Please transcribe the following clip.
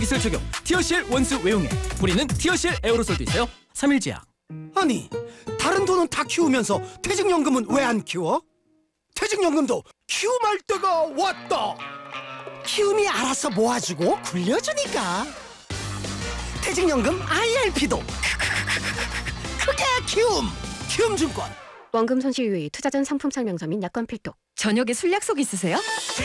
기술 적용 티어실 원수 외용액. 뿌리는 티어실 에어로솔도 있어요. 3일제약. 아니, 다른 돈은 다 키우면서 퇴직연금은 왜 안 키워? 퇴직연금도 키움할 때가 왔다. 키움이 알아서 모아주고 굴려주니까. 퇴직연금 IRP도 그게 키움. 키움증권. 원금 손실 유의, 투자 전 상품 설명서 및 약관 필독. 저녁에 술 약속 있으세요?